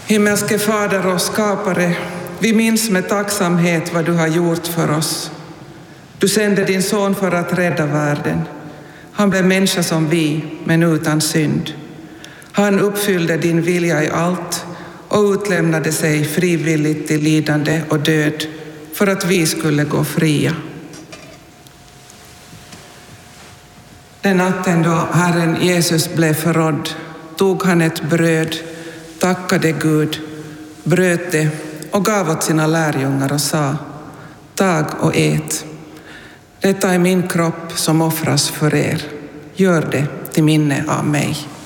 Himmelske Fader och skapare, vi minns med tacksamhet vad du har gjort för oss. Du sände din son för att rädda världen. Han blev människa som vi, men utan synd. Han uppfyllde din vilja i allt och utlämnade sig frivilligt till lidande och död för att vi skulle gå fria. Den natten då Herren Jesus blev förrådd tog han ett bröd, tackade Gud, bröt det och gav åt sina lärjungar och sa: tag och ät. Detta är min kropp som offras för er. Gör det till minne av mig.